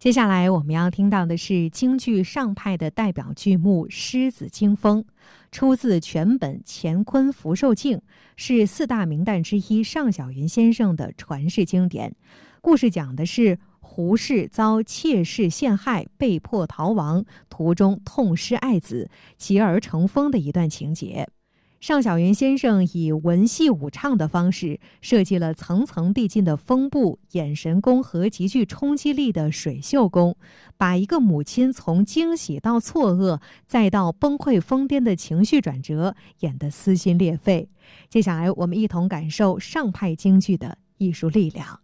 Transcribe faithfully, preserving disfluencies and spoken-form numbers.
接下来我们要听到的是京剧上派的代表剧目《狮子惊风》，出自全本乾坤福寿镜，是四大名旦之一尚小云先生的传世经典。故事讲的是胡氏遭妾室陷害，被迫逃亡，途中痛失爱子，结而成风的一段情节。尚小云先生以文戏武唱的方式，设计了层层递进的风步、眼神功和极具冲击力的水袖功，把一个母亲从惊喜到错愕，再到崩溃疯癫的情绪转折，演得撕心裂肺。接下来，我们一同感受上派京剧的艺术力量。